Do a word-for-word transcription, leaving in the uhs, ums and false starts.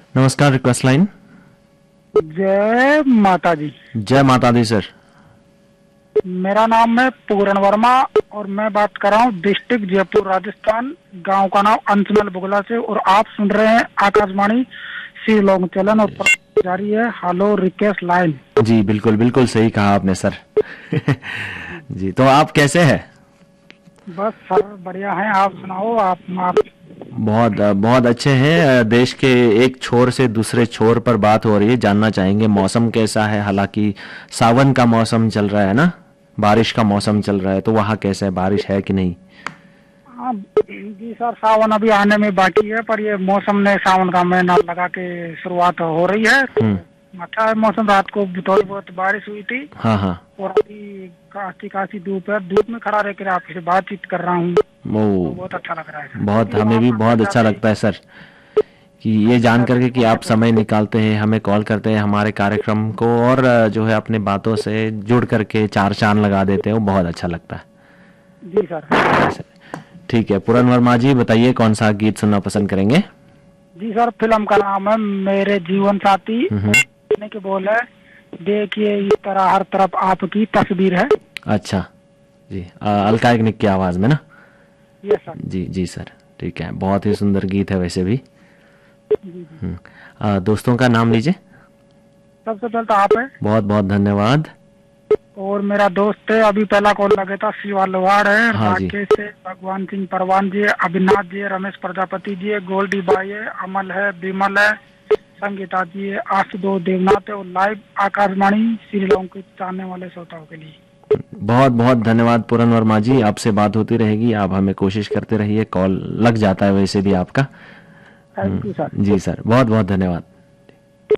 नमस्कार, request line. जय माता दी। जय माता दी सर। मेरा नाम है पूरण वर्मा और मैं बात कर रहा हूँ डिस्ट्रिक्ट जयपुर राजस्थान। गांव का नाम अंशमल बुगला से। और आप सुन रहे हैं आकाशवाणी शिवलोक चलन और जारी है हेलो रिक्वेस्ट लाइन। जी बिल्कुल बिल्कुल सही कहा आपने सर। जी, तो आप कैसे हैं? बस सर बढ़िया हैं, आप सुनाओ। आप, आप बहुत बहुत अच्छे हैं। देश के एक छोर से दूसरे छोर पर बात हो रही है, जानना चाहेंगे मौसम कैसा है। हालांकि सावन का मौसम चल रहा है ना, बारिश का मौसम चल रहा है, तो वहाँ कैसे है, बारिश है कि नहीं? हाँ जी सर, सावन अभी आने में बाकी है, पर ये मौसम ने सावन का महीना लगा के शुरुआत हो रही है। हम्म। अच्छा है मौसम। रात को थोड़ी बहुत बारिश हुई थी हाँ हाँ। और अभी काफी काफी धूप है। धूप में खड़ा रहकर आपसे बातचीत कर रहा हूँ तो वो बहुत अच्छा लग रहा है। बहुत, जी, हमें आप भी करना बहुत अच्छा चाहते हैं? लगता है सर कि ये जान करके कि आप समय निकालते हैं, हमें कॉल करते हैं हमारे कार्यक्रम को, और जो है अपने बातों से जुड़ करके चार चांद लगा देते हैं, वो बहुत अच्छा लगता है। जी सर। ठीक है, पूरन वर्मा जी बताइए कौन सा गीत सुनना पसंद करेंगे? जी सर, फिल्म का नाम है मेरे जीवन साथी। हम्म। गाने के बोल है देखिए इस तरह हर तरफ आपकी तस्वीर है। अच्छा जी, अ, अलका याग्निक की आवाज में ना? ये सर। जी जी सर, ठीक है, बहुत ही सुंदर गीत है वैसे भी। जी जी। हम्म। अ, दोस्तों का नाम लीजिए। सबसे पहले तो आप है बहुत बहुत धन्यवाद। और मेरा दोस्त है, अभी पहला कॉल लगे था, शिवा लोहार है, हाँ जी। राकेश है, भगवान सिंह परवान जी है, अविनाश जी है, रमेश प्रजापति जी है, गोल्डी बाई है, अमल है, विमल है, संगीता जी है, आशुतोष देवनाथ है और लाइव आकाशवाणी श्रीलंका के चाहने वाले श्रोताओं के लिए। बहुत बहुत धन्यवाद पूरन वर्मा जी, आपसे बात होती रहेगी, आप हमें कोशिश करते रहिए, कॉल लग जाता है वैसे भी आपका। Thank you sir. Ji sir, बहुत बहुत धन्यवाद।